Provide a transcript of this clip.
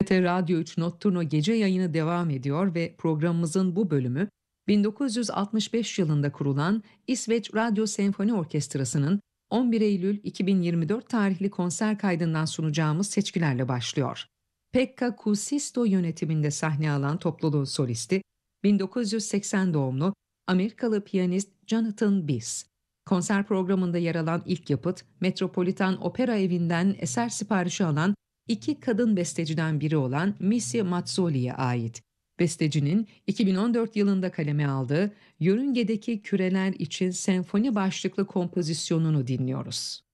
TRT Radyo 3 Notturno gece yayını devam ediyor ve programımızın bu bölümü 1965 yılında kurulan İsveç Radyo Senfoni Orkestrası'nın 11 Eylül 2024 tarihli konser kaydından sunacağımız seçkilerle başlıyor. Pekka Kuusisto yönetiminde sahne alan topluluğun solisti 1980 doğumlu Amerikalı piyanist Jonathan Biss. Konser programında yer alan ilk yapıt, Metropolitan Opera Evi'nden eser siparişi alan iki kadın besteciden biri olan Missy Mazzoli'ye ait. Bestecinin 2014 yılında kaleme aldığı Yörüngedeki Küreler için Senfoni başlıklı kompozisyonunu dinliyoruz.